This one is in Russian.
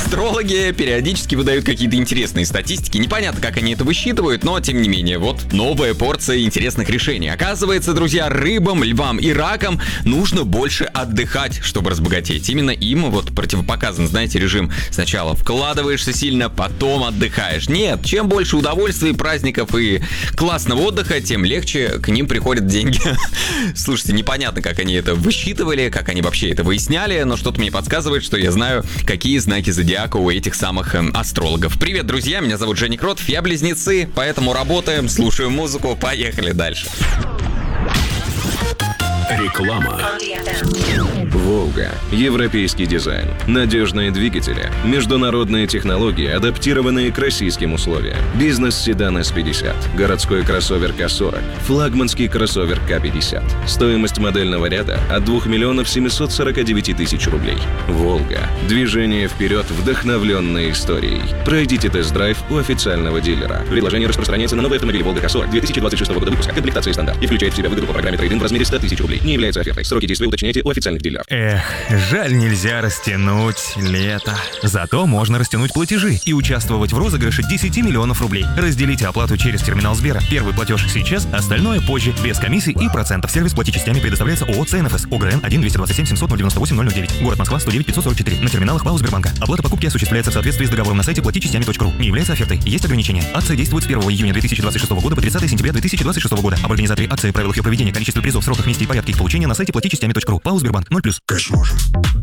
Астрологи периодически выдают какие-то интересные статистики. Непонятно, как они это высчитывают, но тем не менее, вот новая порция интересных решений. Оказывается, друзья, рыбам, львам и ракам нужно больше отдыхать, чтобы разбогатеть. Именно им вот противопоказан, знаете, режим. Сначала вкладываешься сильно, потом отдыхаешь. Нет, чем больше удовольствий, праздников и классного отдыха, тем легче к ним приходят деньги. Слушайте, непонятно, как они это высчитывали, как они вообще это выясняли, но что-то мне подсказывает, что я знаю, какие знаки зодиака у этих самых астрологов. Привет, друзья, меня зовут Женя Кротов, я близнецы, поэтому работаем, слушаем музыку, поехали дальше. Реклама. Волга. Европейский дизайн. Надежные двигатели. Международные технологии, адаптированные к российским условиям. Бизнес-седан S50. Городской кроссовер К40. Флагманский кроссовер К50. Стоимость модельного ряда от 2 миллионов 749 тысяч рублей. Волга. Движение вперед, вдохновленной историей. Пройдите тест-драйв у официального дилера. Предложение распространяется на новые автомобили Волга К40 2026 года выпуска. Комплектация стандарт. И включает в себя выгоду по программе трейд-ин в размере 100 тысяч рублей. Не является офертой. Сроки действия уточняйте у официальных дилеров. Жаль, нельзя растянуть лето. Зато можно растянуть платежи и участвовать в розыгрыше 10 миллионов рублей. Разделите оплату через терминал Сбера. Первый платеж сейчас, остальное позже, без комиссий и процентов. Сервис плати частями предоставляется ООО ЦНФС. ОГРН 1-227-700-098-009. Город Москва, 109-544. На терминалах ПАО Сбербанка. Оплата покупки осуществляется в соответствии с договором на сайте платичастями.ру. Не является офертой. Есть ограничения. Акция действует с 1 июня 2026 года по 30 сентября 2026 года. Об организаторе акции, правилах ее проведения, количестве призов, сроках, месте и порядке их получения на сайте платичастями.ру. ПАО Сбербанк 0+. Кэш можно.